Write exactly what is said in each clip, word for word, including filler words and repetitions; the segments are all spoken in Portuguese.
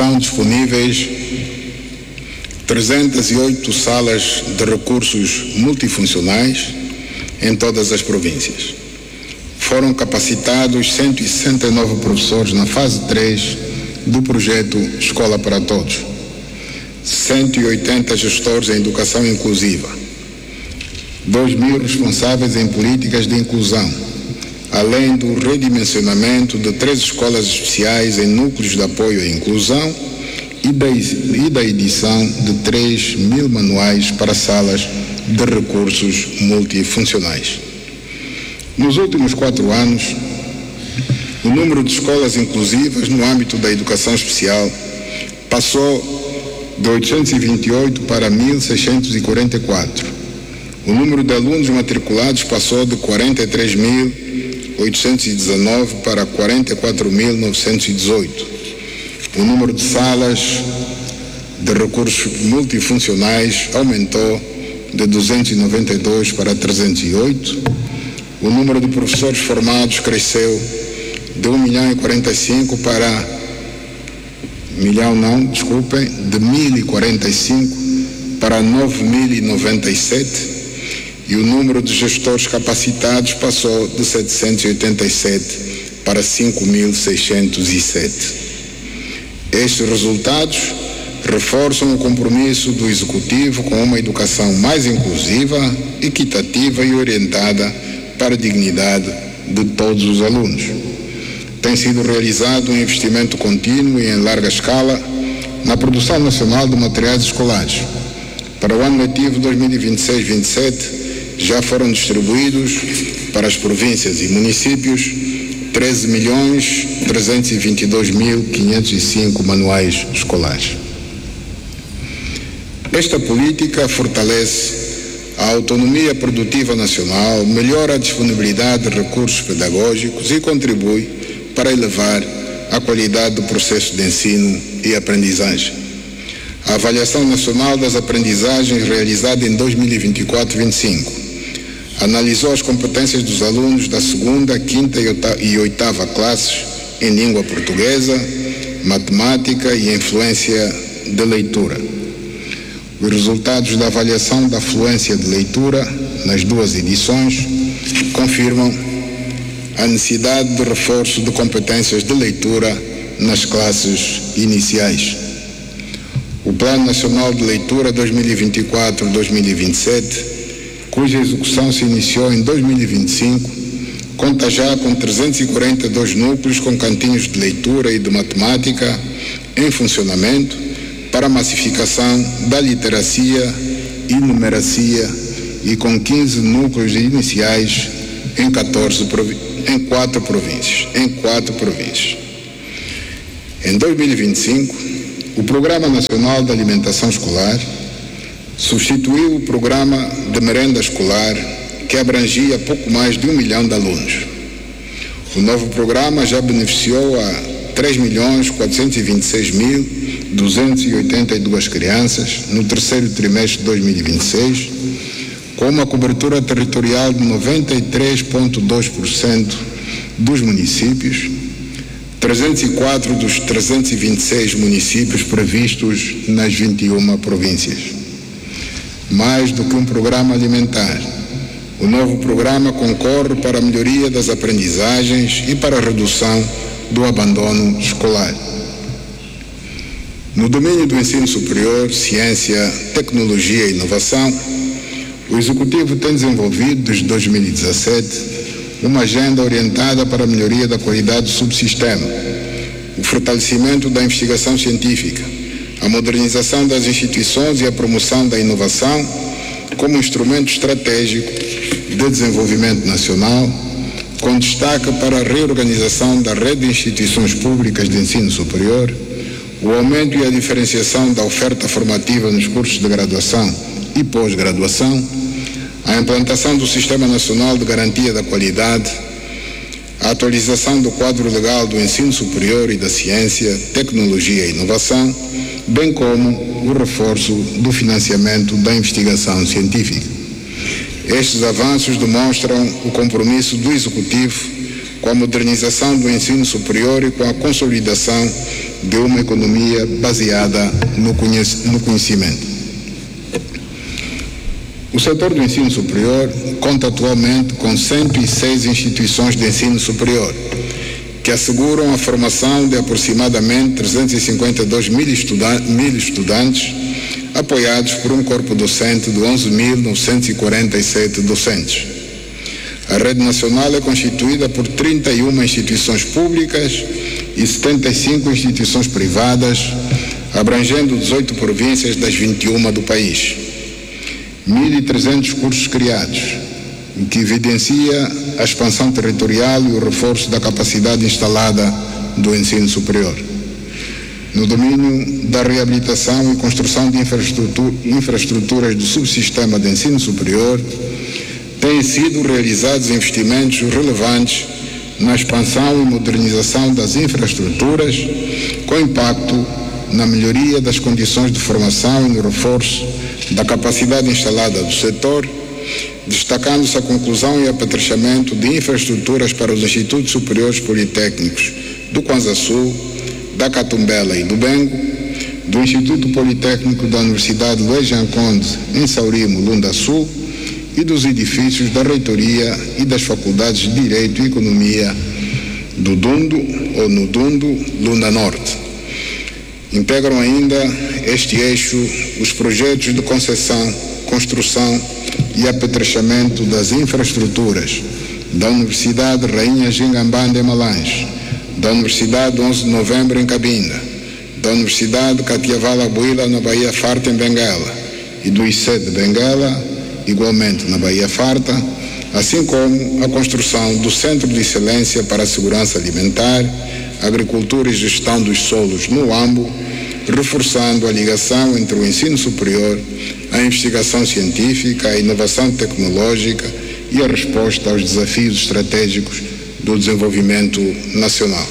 estão disponíveis trezentas e oito salas de recursos multifuncionais em todas as províncias. Foram capacitados cento e sessenta e nove professores na fase três do projeto Escola para Todos, cento e oitenta gestores em educação inclusiva, dois mil responsáveis em políticas de inclusão, além do redimensionamento de três escolas especiais em núcleos de apoio à inclusão e da, e da edição de três mil manuais para salas de recursos multifuncionais. Nos últimos quatro anos, o número de escolas inclusivas no âmbito da educação especial passou de oitocentos e vinte e oito para mil seiscentos e quarenta e quatro. O número de alunos matriculados passou de quarenta e três mil oitocentos e dezenove para quarenta e quatro mil novecentos e dezoito. O número de salas de recursos multifuncionais aumentou de duzentos e noventa e dois para trezentos e oito. O número de professores formados cresceu de um milhão e quarenta e cinco para milhão não, desculpem, de mil e quarenta e cinco para nove mil e noventa e sete, e o número de gestores capacitados passou de setecentos e oitenta e sete para cinco mil seiscentos e sete. Estes resultados reforçam o compromisso do Executivo com uma educação mais inclusiva, equitativa e orientada para a dignidade de todos os alunos. Tem sido realizado um investimento contínuo e em larga escala na produção nacional de materiais escolares. Para o ano letivo dois mil e vinte e seis vinte e sete, já foram distribuídos para as províncias e municípios treze milhões trezentos e vinte e dois mil quinhentos e cinco manuais escolares. Esta política fortalece a autonomia produtiva nacional, melhora a disponibilidade de recursos pedagógicos e contribui para elevar a qualidade do processo de ensino e aprendizagem. A avaliação nacional das aprendizagens realizada em dois mil e vinte e quatro vinte e cinco analisou as competências dos alunos da segunda, quinta e oitava classes em língua portuguesa, matemática e influência de leitura. Os resultados da avaliação da fluência de leitura nas duas edições confirmam a necessidade de reforço de competências de leitura nas classes iniciais. O Plano Nacional de Leitura dois mil e vinte e quatro a dois mil e vinte e sete, cuja execução se iniciou em dois mil e vinte e cinco, conta já com trezentos e quarenta e dois núcleos com cantinhos de leitura e de matemática em funcionamento para a massificação da literacia e numeracia, e com quinze núcleos iniciais em, quatorze, em quatro províncias. Em quatro províncias. Em dois mil e vinte e cinco, o Programa Nacional de Alimentação Escolar substituiu o Programa de Merenda Escolar, que abrangia pouco mais de um milhão de alunos. O novo programa já beneficiou a três milhões quatrocentos e vinte e seis mil duzentas e oitenta e duas crianças no terceiro trimestre de dois mil e vinte e seis, com uma cobertura territorial de noventa e três vírgula dois por cento dos municípios, trezentos e quatro dos trezentos e vinte e seis municípios previstos nas vinte e uma províncias. Mais do que um programa alimentar, o novo programa concorre para a melhoria das aprendizagens e para a redução do abandono escolar. No domínio do ensino superior, ciência, tecnologia e inovação, o Executivo tem desenvolvido, desde dois mil e dezassete, uma agenda orientada para a melhoria da qualidade do subsistema, o fortalecimento da investigação científica, a modernização das instituições e a promoção da inovação como instrumento estratégico de desenvolvimento nacional, com destaque para a reorganização da rede de instituições públicas de ensino superior, o aumento e a diferenciação da oferta formativa nos cursos de graduação e pós-graduação, a implantação do Sistema Nacional de Garantia da Qualidade, a atualização do quadro legal do ensino superior e da ciência, tecnologia e inovação, bem como o reforço do financiamento da investigação científica. Estes avanços demonstram o compromisso do Executivo com a modernização do ensino superior e com a consolidação de uma economia baseada no conhecimento. O setor do ensino superior conta atualmente com cento e seis instituições de ensino superior, que asseguram a formação de aproximadamente trezentos e cinquenta e dois mil estudantes, apoiados por um corpo docente de onze mil novecentos e quarenta e sete docentes. A rede nacional é constituída por trinta e uma instituições públicas e setenta e cinco instituições privadas, abrangendo dezoito províncias das vinte e uma do país. mil e trezentos cursos criados, o que evidencia a expansão territorial e o reforço da capacidade instalada do ensino superior. No domínio da reabilitação e construção de infraestrutura, infraestruturas do subsistema de ensino superior, têm sido realizados investimentos relevantes na expansão e modernização das infraestruturas, com impacto na melhoria das condições de formação e no reforço da capacidade instalada do setor, destacando-se a conclusão e apetrechamento de infraestruturas para os Institutos Superiores Politécnicos do Kwanza Sul, da Catumbela e do Bengo, do Instituto Politécnico da Universidade Luiz Conde, em Saurimo, Lunda Sul, e dos edifícios da Reitoria e das Faculdades de Direito e Economia do Dundo, ou no Dundo, Lunda Norte. Integram ainda este eixo os projetos de concessão, construção e apetrechamento das infraestruturas da Universidade Rainha Gingambanda em Malange, da Universidade onze de Novembro em Cabinda, da Universidade Catiavala Buila na Bahia Farta em Benguela e do I C E de Benguela, igualmente na Bahia Farta, assim como a construção do Centro de Excelência para a Segurança Alimentar, Agricultura e Gestão dos Solos no Ambo, reforçando a ligação entre o ensino superior, a investigação científica, a inovação tecnológica e a resposta aos desafios estratégicos do desenvolvimento nacional.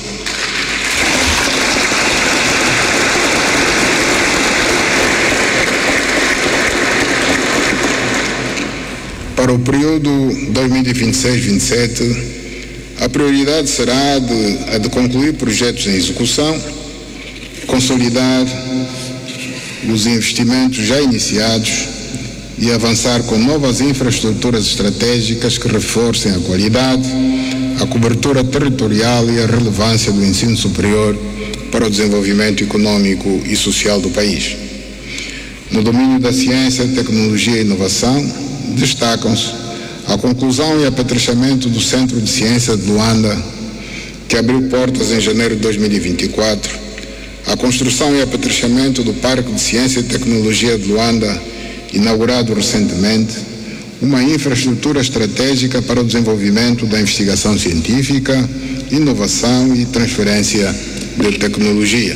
Para o período dois mil e vinte e seis vinte e sete, a prioridade será de, a de concluir projetos em execução, consolidar os investimentos já iniciados e avançar com novas infraestruturas estratégicas que reforcem a qualidade, a cobertura territorial e a relevância do ensino superior para o desenvolvimento econômico e social do país. No domínio da ciência, tecnologia e inovação, destacam-se a conclusão e apetrechamento do Centro de Ciência de Luanda, que abriu portas em janeiro de dois mil e vinte e quatro, a construção e apetrechamento do Parque de Ciência e Tecnologia de Luanda, inaugurado recentemente, uma infraestrutura estratégica para o desenvolvimento da investigação científica, inovação e transferência de tecnologia.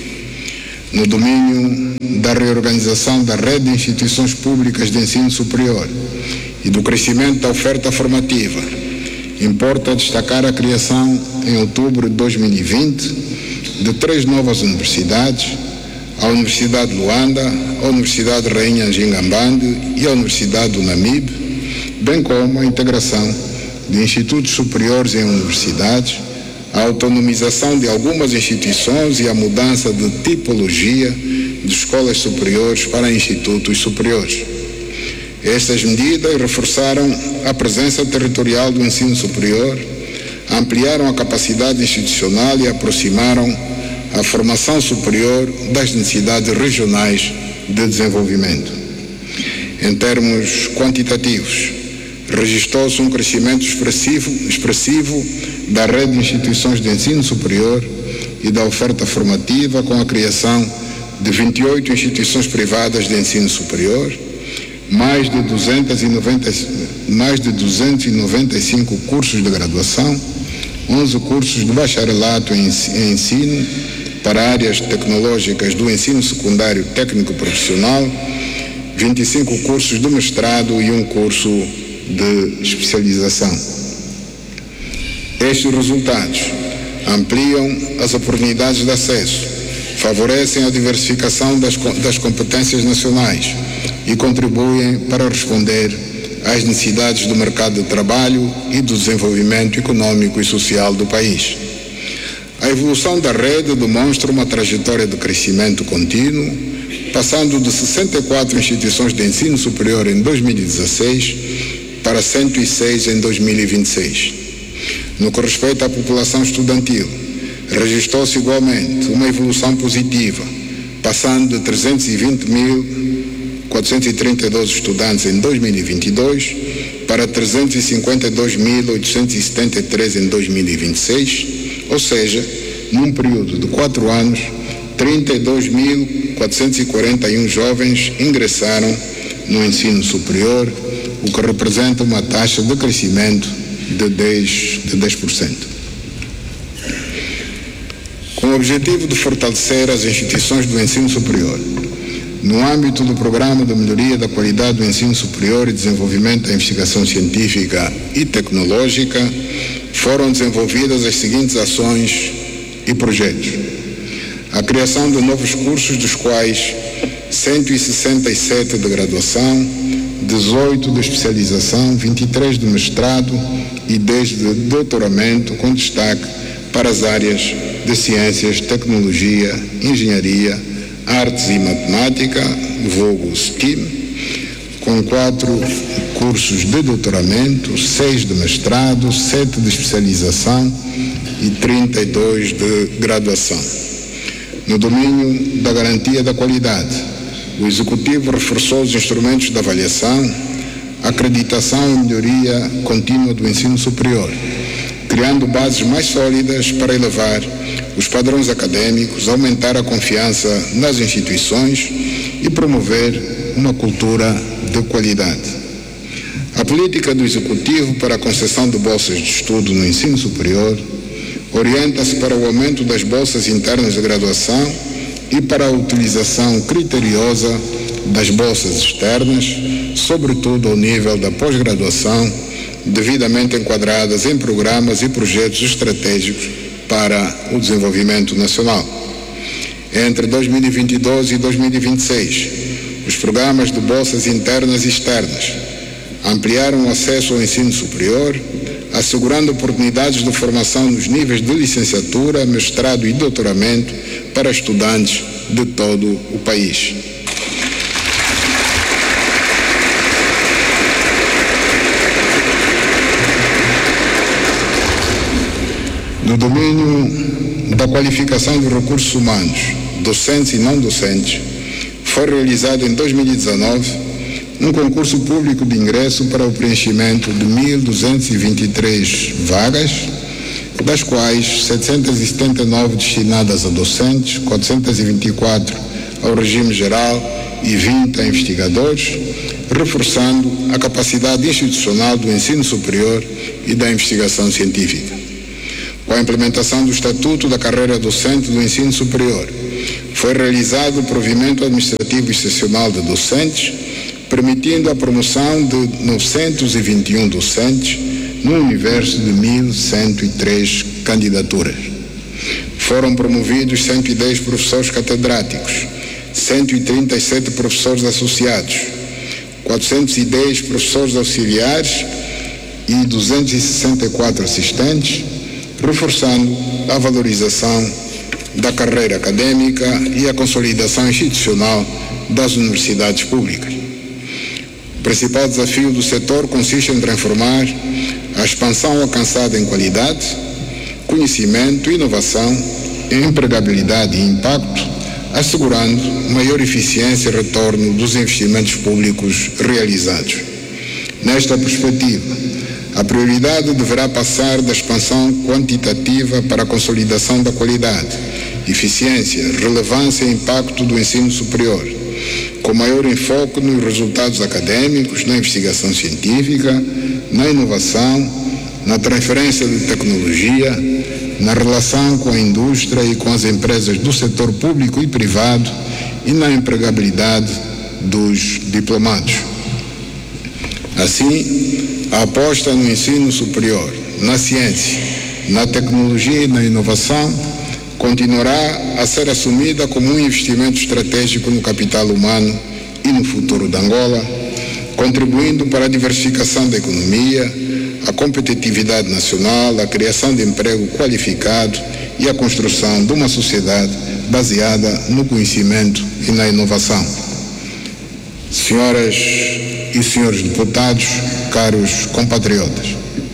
No domínio da reorganização da rede de instituições públicas de ensino superior e do crescimento da oferta formativa, importa destacar a criação, em outubro de dois mil e vinte, de três novas universidades, a Universidade de Luanda, a Universidade Rainha Gingambande e a Universidade do Namibe, bem como a integração de institutos superiores em universidades, a autonomização de algumas instituições e a mudança de tipologia de escolas superiores para institutos superiores. Estas medidas reforçaram a presença territorial do ensino superior, ampliaram a capacidade institucional e aproximaram a formação superior das necessidades regionais de desenvolvimento. Em termos quantitativos, registrou-se um crescimento expressivo, expressivo da rede de instituições de ensino superior e da oferta formativa, com a criação de vinte e oito instituições privadas de ensino superior, mais de duzentos e noventa, mais de duzentos e noventa e cinco cursos de graduação, onze cursos de bacharelato em ensino para áreas tecnológicas do ensino secundário técnico profissional, vinte e cinco cursos de mestrado e um curso de especialização. Estes resultados ampliam as oportunidades de acesso, favorecem a diversificação das, das competências nacionais e contribuem para responder às necessidades do mercado de trabalho e do desenvolvimento econômico e social do país. A evolução da rede demonstra uma trajetória de crescimento contínuo, passando de sessenta e quatro instituições de ensino superior em dois mil e dezesseis para cento e seis em dois mil e vinte e seis. No que respeita à população estudantil, registrou-se igualmente uma evolução positiva, passando de trezentos e vinte mil quatrocentos e trinta e dois estudantes em dois mil e vinte e dois para trezentos e cinquenta e dois mil oitocentos e setenta e três em dois mil e vinte e seis, ou seja, num período de quatro anos, trinta e dois mil quatrocentos e quarenta e um jovens ingressaram no ensino superior, o que representa uma taxa de crescimento de dez por cento. Com o objetivo de fortalecer as instituições do ensino superior, no âmbito do Programa de Melhoria da Qualidade do Ensino Superior e Desenvolvimento da Investigação Científica e Tecnológica, foram desenvolvidas as seguintes ações e projetos. A criação de novos cursos, dos quais cento e sessenta e sete de graduação, dezoito de especialização, vinte e três de mestrado e dez de doutoramento, com destaque para as áreas de ciências, tecnologia, engenharia, artes e matemática, vulgo S T E M, com quatro cursos de doutoramento, seis de mestrado, sete de especialização e trinta e dois de graduação. No domínio da garantia da qualidade, o Executivo reforçou os instrumentos de avaliação, acreditação e melhoria contínua do ensino superior, criando bases mais sólidas para elevar os padrões acadêmicos, aumentar a confiança nas instituições e promover uma cultura de qualidade. A política do Executivo para a concessão de bolsas de estudo no ensino superior orienta-se para o aumento das bolsas internas de graduação e para a utilização criteriosa das bolsas externas, sobretudo ao nível da pós-graduação, devidamente enquadradas em programas e projetos estratégicos para o desenvolvimento nacional. Entre dois mil e vinte e dois e dois mil e vinte e seis, os programas de bolsas internas e externas ampliaram o acesso ao ensino superior, assegurando oportunidades de formação nos níveis de licenciatura, mestrado e doutoramento para estudantes de todo o país. No domínio da qualificação dos recursos humanos, docentes e não docentes, foi realizado em dois mil e dezanove um concurso público de ingresso para o preenchimento de mil duzentas e vinte e três vagas, das quais setecentas e setenta e nove destinadas a docentes, quatrocentas e vinte e quatro ao regime geral e vinte a investigadores, reforçando a capacidade institucional do ensino superior e da investigação científica. Com a implementação do Estatuto da Carreira Docente do Ensino Superior, foi realizado o provimento administrativo excepcional de docentes, permitindo a promoção de novecentos e vinte e um docentes no universo de mil cento e três candidaturas. Foram promovidos cento e dez professores catedráticos, cento e trinta e sete professores associados, quatrocentos e dez professores auxiliares e duzentos e sessenta e quatro assistentes, reforçando a valorização da carreira acadêmica e a consolidação institucional das universidades públicas. O principal desafio do setor consiste em transformar a expansão alcançada em qualidade, conhecimento, inovação, empregabilidade e impacto, assegurando maior eficiência e retorno dos investimentos públicos realizados. Nesta perspectiva, a prioridade deverá passar da expansão quantitativa para a consolidação da qualidade, eficiência, relevância e impacto do ensino superior, com maior enfoque nos resultados acadêmicos, na investigação científica, na inovação, na transferência de tecnologia, na relação com a indústria e com as empresas do setor público e privado e na empregabilidade dos diplomados. Assim, a aposta no ensino superior, na ciência, na tecnologia e na inovação continuará a ser assumida como um investimento estratégico no capital humano e no futuro de Angola, contribuindo para a diversificação da economia, a competitividade nacional, a criação de emprego qualificado e a construção de uma sociedade baseada no conhecimento e na inovação. Senhoras e senhores deputados, caros compatriotas,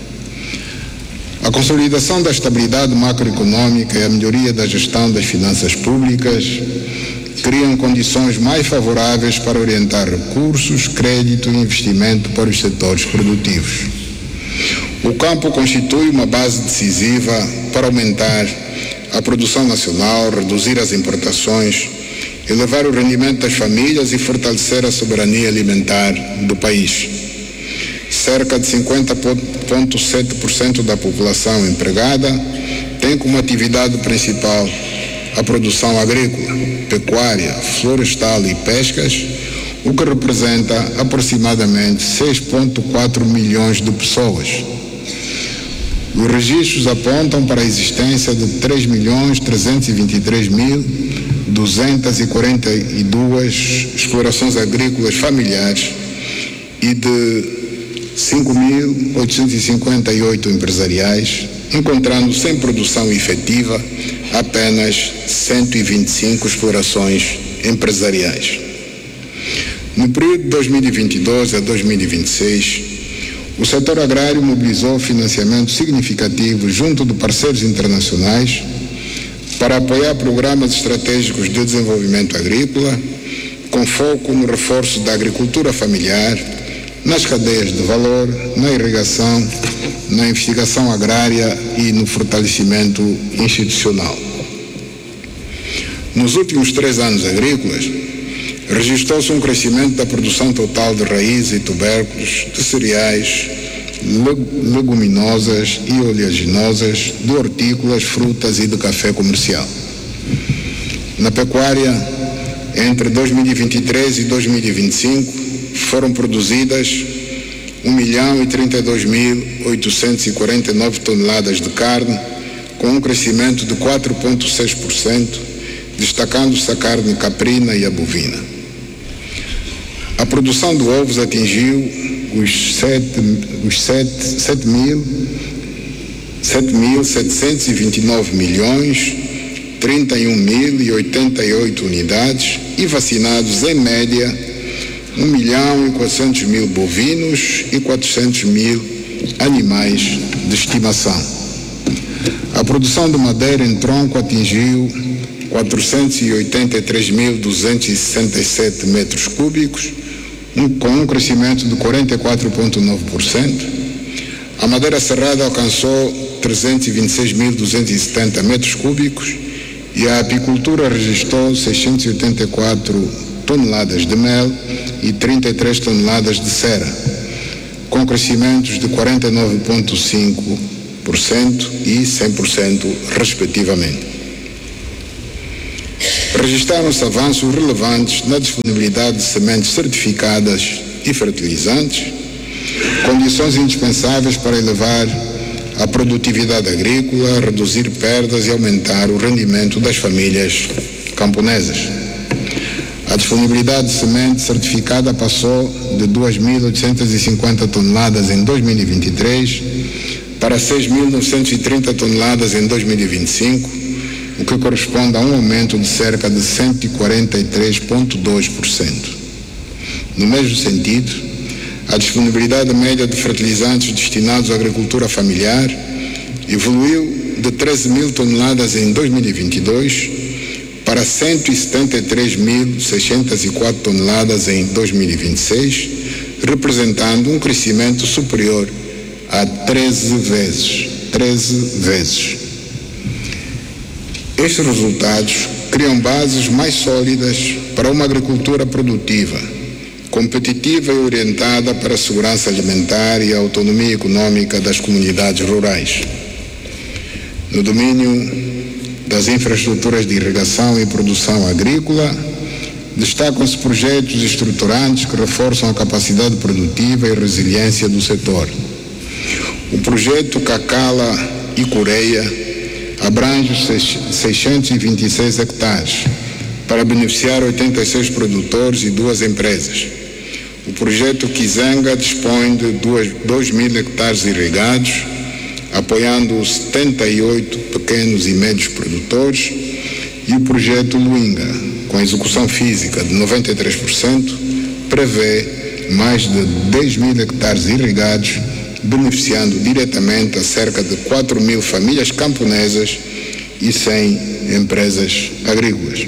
a consolidação da estabilidade macroeconômica e a melhoria da gestão das finanças públicas criam condições mais favoráveis para orientar recursos, crédito e investimento para os setores produtivos. O campo constitui uma base decisiva para aumentar a produção nacional, reduzir as importações, elevar o rendimento das famílias e fortalecer a soberania alimentar do país. Cerca de cinquenta vírgula sete por cento da população empregada tem como atividade principal a produção agrícola, pecuária, florestal e pescas, o que representa aproximadamente seis vírgula quatro milhões de pessoas. Os registros apontam para a existência de três milhões trezentos e vinte e três mil duzentas e quarenta e duas explorações agrícolas familiares e de cinco mil oitocentos e cinquenta e oito empresariais, encontrando sem produção efetiva apenas cento e vinte e cinco explorações empresariais. No período de dois mil e vinte e dois a dois mil e vinte e seis, o setor agrário mobilizou financiamento significativo junto de parceiros internacionais para apoiar programas estratégicos de desenvolvimento agrícola, com foco no reforço da agricultura familiar, nas cadeias de valor, na irrigação, na investigação agrária e no fortalecimento institucional. Nos últimos três anos agrícolas, registrou-se um crescimento da produção total de raízes e tubérculos, de cereais, leguminosas e oleaginosas, de hortícolas, frutas e de café comercial. Na pecuária, entre dois mil e vinte e três e dois mil e vinte e cinco, foram produzidas um milhão e trinta e dois mil oitocentos e quarenta e nove toneladas de carne, com um crescimento de quatro vírgula seis por cento, destacando-se a carne caprina e a bovina. A produção de ovos atingiu os sete mil setecentos e vinte e nove milhões, trinta e um mil e oitenta e oito unidades e vacinados, em média, um milhão e quatrocentos mil bovinos e quatrocentos mil animais de estimação. A produção de madeira em tronco atingiu quatrocentos e oitenta e três mil duzentos e sessenta e sete metros cúbicos, um, com um crescimento de quarenta e quatro vírgula nove por cento. A madeira serrada alcançou trezentos e vinte e seis mil duzentos e setenta metros cúbicos e a apicultura registrou seiscentos e oitenta e quatro toneladas de mel e trinta e três toneladas de cera, com crescimentos de quarenta e nove vírgula cinco por cento e cem por cento, respectivamente. Registraram-se avanços relevantes na disponibilidade de sementes certificadas e fertilizantes, condições indispensáveis para elevar a produtividade agrícola, reduzir perdas e aumentar o rendimento das famílias camponesas. A disponibilidade de semente certificada passou de duas mil oitocentos e cinquenta toneladas em dois mil e vinte e três para seis mil novecentos e trinta toneladas em dois mil e vinte e cinco, o que corresponde a um aumento de cerca de cento e quarenta e três vírgula dois por cento. No mesmo sentido, a disponibilidade média de fertilizantes destinados à agricultura familiar evoluiu de treze mil toneladas em dois mil e vinte e dois para cento e setenta e três mil seiscentos e quatro toneladas em dois mil e vinte e seis, representando um crescimento superior a treze vezes. treze vezes. Estes resultados criam bases mais sólidas para uma agricultura produtiva, competitiva e orientada para a segurança alimentar e a autonomia econômica das comunidades rurais. No domínio das infraestruturas de irrigação e produção agrícola, destacam-se projetos estruturantes que reforçam a capacidade produtiva e resiliência do setor. O projeto Cacala e Coreia abrange seiscentos e vinte e seis hectares para beneficiar oitenta e seis produtores e duas empresas, O projeto Kizenga dispõe de dois mil hectares irrigados, apoiando setenta e oito pequenos e médios produtores, e o projeto Luinga, com execução física de noventa e três por cento, prevê mais de dez mil hectares irrigados, beneficiando diretamente a cerca de quatro mil famílias camponesas e cem empresas agrícolas.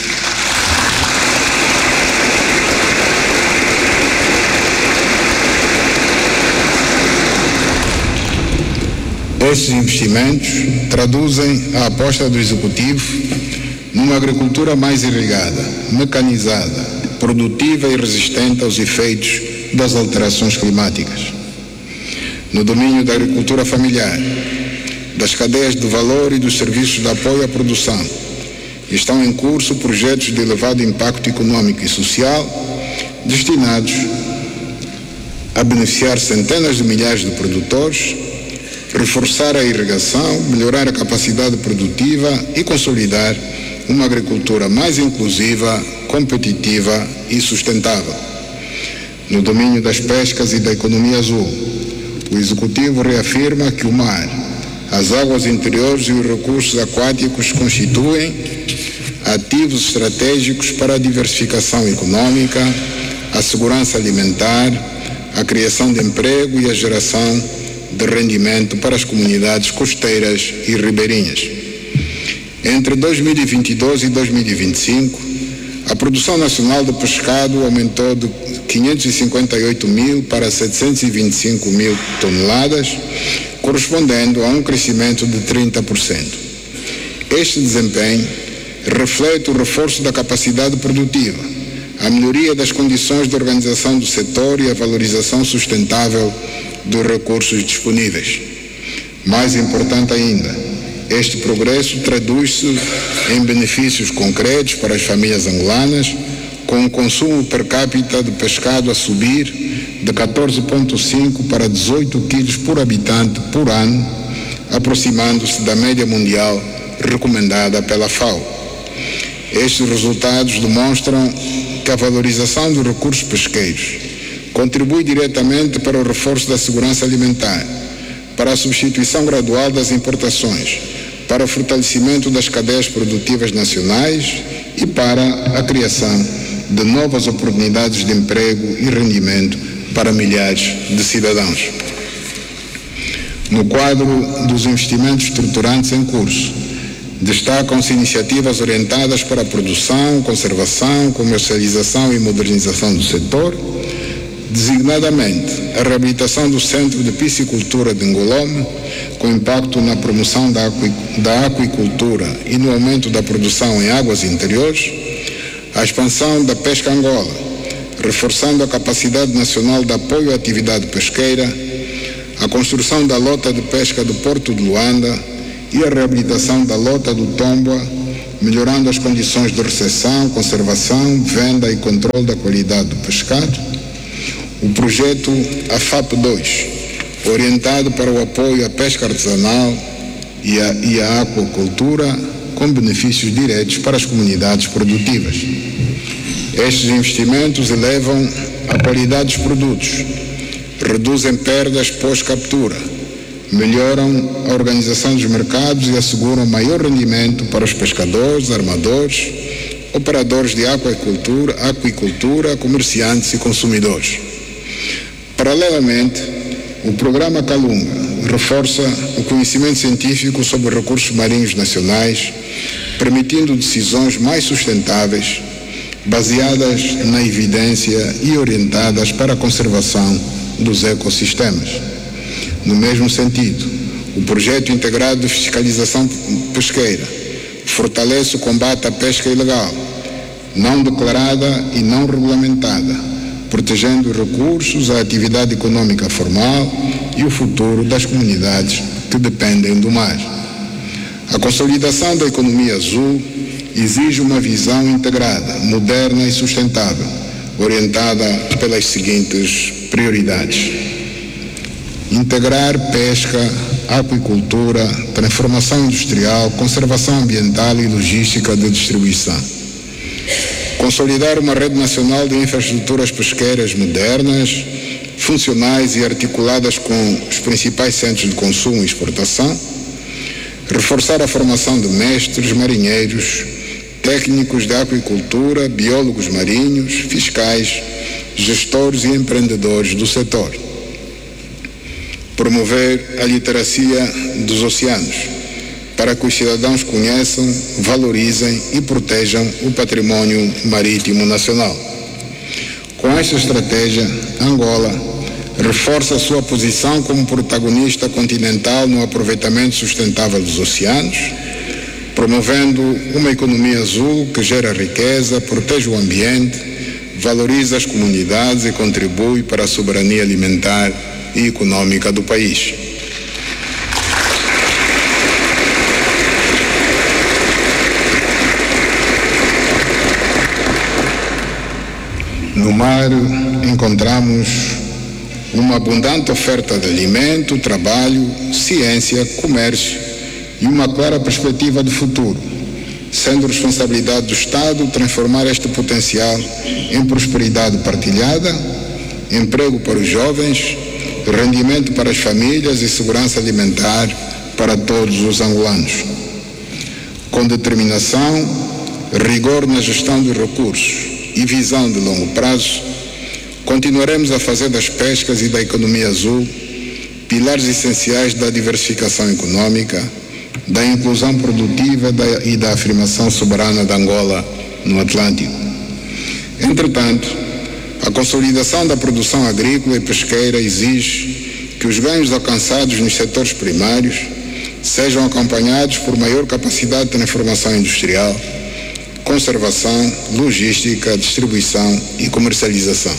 Estes investimentos traduzem a aposta do Executivo numa agricultura mais irrigada, mecanizada, produtiva e resistente aos efeitos das alterações climáticas. No domínio da agricultura familiar, das cadeias de valor e dos serviços de apoio à produção, estão em curso projetos de elevado impacto econômico e social destinados a beneficiar centenas de milhares de produtores, reforçar a irrigação, melhorar a capacidade produtiva e consolidar uma agricultura mais inclusiva, competitiva e sustentável. No domínio das pescas e da economia azul, o Executivo reafirma que o mar, as águas interiores e os recursos aquáticos constituem ativos estratégicos para a diversificação econômica, a segurança alimentar, a criação de emprego e a geração de rendimento para as comunidades costeiras e ribeirinhas. Entre dois mil e vinte e dois e dois mil e vinte e cinco, a produção nacional de pescado aumentou de quinhentos e cinquenta e oito mil para setecentos e vinte e cinco mil toneladas, correspondendo a um crescimento de trinta por cento. Este desempenho reflete o reforço da capacidade produtiva, a melhoria das condições de organização do setor e a valorização sustentável dos recursos disponíveis. Mais importante ainda, este progresso traduz-se em benefícios concretos para as famílias angolanas, com o consumo per capita de pescado a subir de catorze vírgula cinco para dezoito quilos por habitante por ano, aproximando-se da média mundial recomendada pela FAO. Estes resultados demonstram que a valorização dos recursos pesqueiros contribui diretamente para o reforço da segurança alimentar, para a substituição gradual das importações, para o fortalecimento das cadeias produtivas nacionais e para a criação de novas oportunidades de emprego e rendimento para milhares de cidadãos. No quadro dos investimentos estruturantes em curso, destacam-se iniciativas orientadas para a produção, conservação, comercialização e modernização do setor, designadamente a reabilitação do Centro de Piscicultura de Ngolome, com impacto na promoção da, aqui, da aquicultura e no aumento da produção em águas interiores, a expansão da Pesca Angola, reforçando a capacidade nacional de apoio à atividade pesqueira, a construção da lota de pesca do Porto de Luanda e a reabilitação da lota do Tomboa, melhorando as condições de recepção, conservação, venda e controle da qualidade do pescado. O projeto A F A P dois, orientado para o apoio à pesca artesanal e à, e à aquacultura, com benefícios diretos para as comunidades produtivas. Estes investimentos elevam a qualidade dos produtos, reduzem perdas pós-captura, melhoram a organização dos mercados e asseguram maior rendimento para os pescadores, armadores, operadores de aquacultura, aquicultura, comerciantes e consumidores. Paralelamente, o programa Calunga reforça o conhecimento científico sobre recursos marinhos nacionais, permitindo decisões mais sustentáveis, baseadas na evidência e orientadas para a conservação dos ecossistemas. No mesmo sentido, o projeto integrado de fiscalização pesqueira fortalece o combate à pesca ilegal, não declarada e não regulamentada, protegendo os recursos, a atividade econômica formal e o futuro das comunidades que dependem do mar. A consolidação da economia azul exige uma visão integrada, moderna e sustentável, orientada pelas seguintes prioridades: integrar pesca, aquicultura, transformação industrial, conservação ambiental e logística de distribuição. Consolidar uma rede nacional de infraestruturas pesqueiras modernas, funcionais e articuladas com os principais centros de consumo e exportação. Reforçar a formação de mestres, marinheiros, técnicos de aquicultura, biólogos marinhos, fiscais, gestores e empreendedores do setor. Promover a literacia dos oceanos, para que os cidadãos conheçam, valorizem e protejam o patrimônio marítimo nacional. Com esta estratégia, Angola reforça a sua posição como protagonista continental no aproveitamento sustentável dos oceanos, promovendo uma economia azul que gera riqueza, protege o ambiente, valoriza as comunidades e contribui para a soberania alimentar e econômica do país. No mar, encontramos uma abundante oferta de alimento, trabalho, ciência, comércio e uma clara perspectiva de futuro, sendo responsabilidade do Estado transformar este potencial em prosperidade partilhada, emprego para os jovens, rendimento para as famílias e segurança alimentar para todos os angolanos. Com determinação, rigor na gestão dos recursos e visão de longo prazo, continuaremos a fazer das pescas e da economia azul pilares essenciais da diversificação econômica, da inclusão produtiva e da afirmação soberana de Angola no Atlântico. Entretanto, a consolidação da produção agrícola e pesqueira exige que os ganhos alcançados nos setores primários sejam acompanhados por maior capacidade de transformação industrial, conservação, logística, distribuição e comercialização.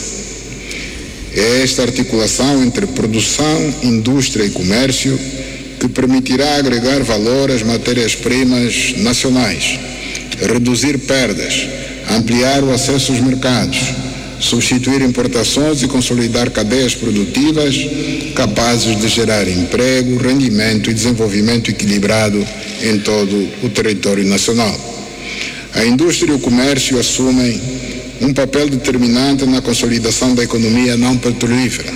É esta articulação entre produção, indústria e comércio que permitirá agregar valor às matérias-primas nacionais, reduzir perdas, ampliar o acesso aos mercados, substituir importações e consolidar cadeias produtivas capazes de gerar emprego, rendimento e desenvolvimento equilibrado em todo o território nacional. A indústria e o comércio assumem um papel determinante na consolidação da economia não petrolífera,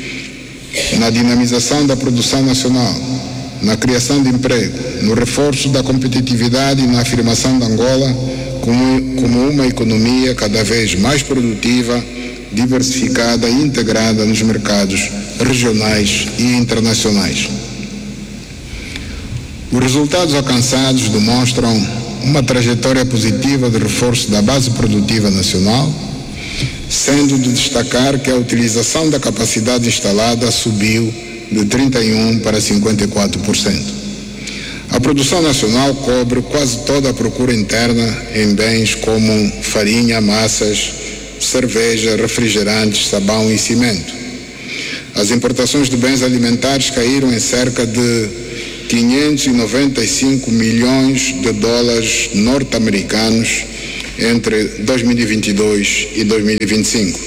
na dinamização da produção nacional, na criação de emprego, no reforço da competitividade e na afirmação de Angola como, como uma economia cada vez mais produtiva, diversificada e integrada nos mercados regionais e internacionais. Os resultados alcançados demonstram uma trajetória positiva de reforço da base produtiva nacional, sendo de destacar que a utilização da capacidade instalada subiu de trinta e um por cento para cinquenta e quatro por cento. A produção nacional cobre quase toda a procura interna em bens como farinha, massas, cerveja, refrigerantes, sabão e cimento. As importações de bens alimentares caíram em cerca de quinhentos e noventa e cinco milhões de dólares norte-americanos entre dois mil e vinte e dois e dois mil e vinte e cinco.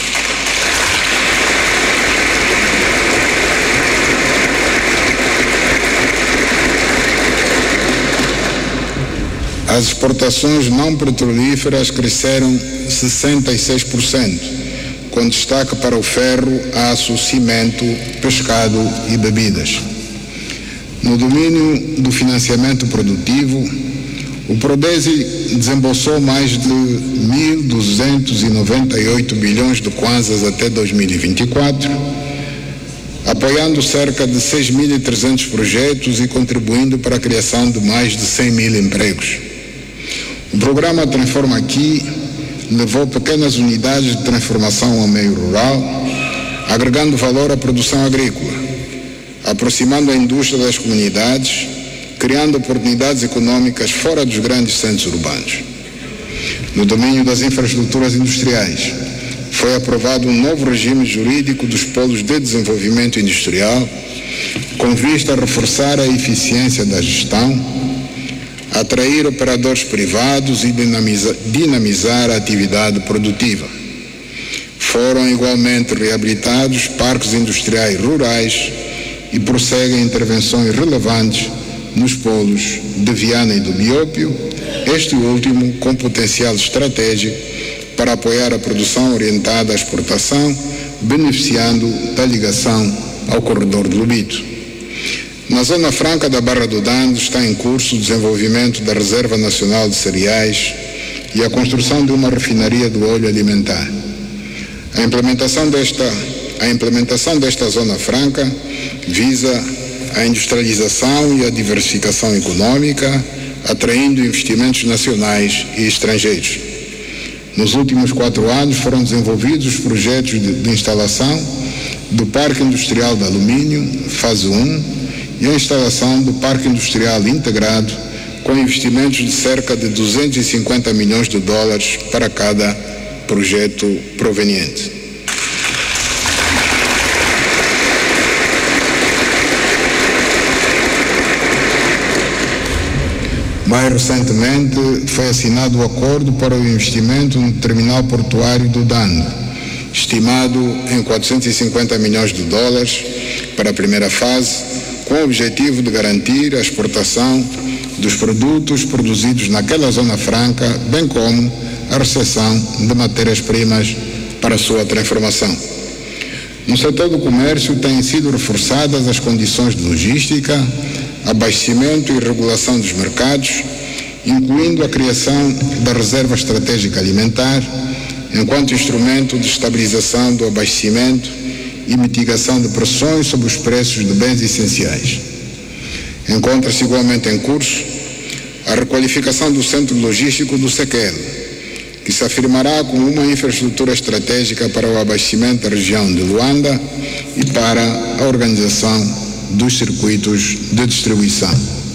As exportações não petrolíferas cresceram sessenta e seis por cento, com destaque para o ferro, aço, cimento, pescado e bebidas. No domínio do financiamento produtivo, o Prodesi desembolsou mais de mil duzentos e noventa e oito bilhões de kwanzas até dois mil e vinte e quatro, apoiando cerca de seis mil e trezentos projetos e contribuindo para a criação de mais de cem mil empregos. O programa Transforma Aqui levou pequenas unidades de transformação ao meio rural, agregando valor à produção agrícola, aproximando a indústria das comunidades, criando oportunidades econômicas fora dos grandes centros urbanos. No domínio das infraestruturas industriais, foi aprovado um novo regime jurídico dos polos de desenvolvimento industrial, com vista a reforçar a eficiência da gestão, atrair operadores privados e dinamizar, dinamizar a atividade produtiva. Foram igualmente reabilitados parques industriais rurais e prosseguem intervenções relevantes nos polos de Viana e do Biópio, este último com potencial estratégico para apoiar a produção orientada à exportação, beneficiando da ligação ao corredor de Lobito. Na Zona Franca da Barra do Dando está em curso o desenvolvimento da Reserva Nacional de Cereais e a construção de uma refinaria do óleo alimentar. A implementação desta, a implementação desta Zona Franca visa a industrialização e a diversificação econômica, atraindo investimentos nacionais e estrangeiros. Nos últimos quatro anos foram desenvolvidos os projetos de, de instalação do Parque Industrial de Alumínio, fase um, e a instalação do Parque Industrial Integrado, com investimentos de cerca de duzentos e cinquenta milhões de dólares para cada projeto proveniente. Mais recentemente, foi assinado o acordo para o investimento no terminal portuário do Dando, estimado em quatrocentos e cinquenta milhões de dólares para a primeira fase, com o objetivo de garantir a exportação dos produtos produzidos naquela Zona Franca, bem como a recepção de matérias-primas para a sua transformação. No setor do comércio, têm sido reforçadas as condições de logística, abastecimento e regulação dos mercados, incluindo a criação da Reserva Estratégica Alimentar, enquanto instrumento de estabilização do abastecimento e mitigação de pressões sobre os preços de bens essenciais. Encontra-se igualmente em curso a requalificação do centro logístico do Sequel, que se afirmará como uma infraestrutura estratégica para o abastecimento da região de Luanda e para a organização dos circuitos de distribuição.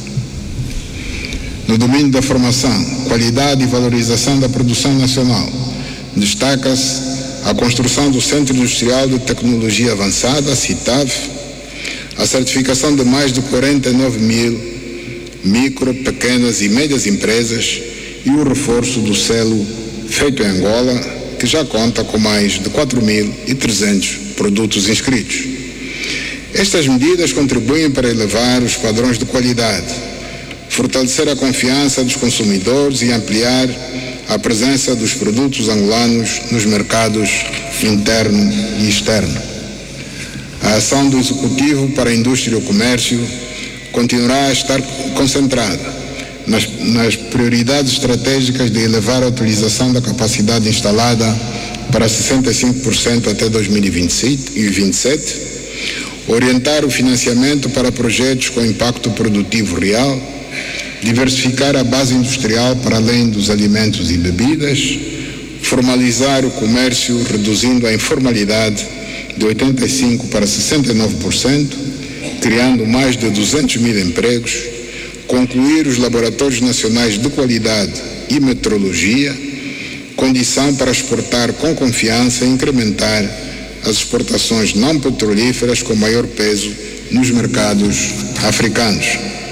No domínio da formação, qualidade e valorização da produção nacional, destaca-se a construção do Centro Industrial de Tecnologia Avançada, CITAV, a certificação de mais de quarenta e nove mil micro, pequenas e médias empresas e o reforço do selo Feito em Angola, que já conta com mais de quatro mil e trezentos produtos inscritos. Estas medidas contribuem para elevar os padrões de qualidade, fortalecer a confiança dos consumidores e ampliar a presença dos produtos angolanos nos mercados interno e externo. A ação do Executivo para a Indústria e o Comércio continuará a estar concentrada nas, nas prioridades estratégicas de elevar a utilização da capacidade instalada para sessenta e cinco por cento até dois mil e vinte e sete, orientar o financiamento para projetos com impacto produtivo real, diversificar a base industrial para além dos alimentos e bebidas, formalizar o comércio reduzindo a informalidade de oitenta e cinco por cento para sessenta e nove por cento, criando mais de duzentos mil empregos, concluir os laboratórios nacionais de qualidade e metrologia, condição para exportar com confiança e incrementar as exportações não petrolíferas com maior peso nos mercados africanos.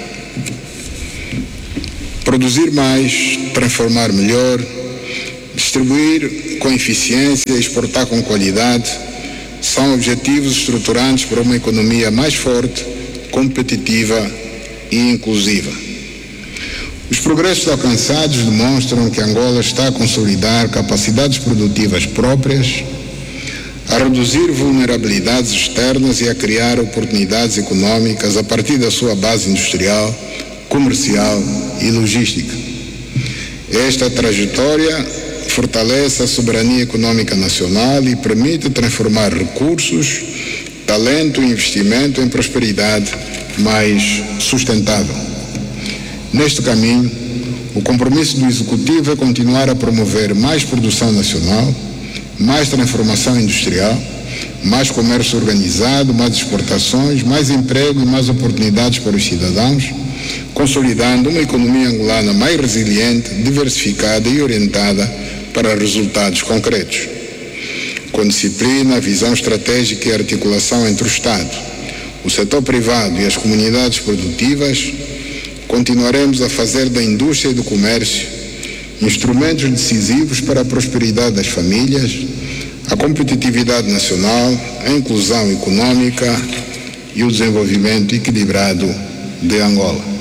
Produzir mais, transformar melhor, distribuir com eficiência e exportar com qualidade são objetivos estruturantes para uma economia mais forte, competitiva e inclusiva. Os progressos alcançados demonstram que Angola está a consolidar capacidades produtivas próprias, a reduzir vulnerabilidades externas e a criar oportunidades econômicas a partir da sua base industrial, comercial e logística. Esta trajetória fortalece a soberania econômica nacional e permite transformar recursos, talento e investimento em prosperidade mais sustentável. Neste caminho, o compromisso do Executivo é continuar a promover mais produção nacional, mais transformação industrial, mais comércio organizado, mais exportações, mais emprego e mais oportunidades para os cidadãos, consolidando uma economia angolana mais resiliente, diversificada e orientada para resultados concretos. Com disciplina, visão estratégica e articulação entre o Estado, o setor privado e as comunidades produtivas, continuaremos a fazer da indústria e do comércio instrumentos decisivos para a prosperidade das famílias, a competitividade nacional, a inclusão econômica e o desenvolvimento equilibrado de Angola.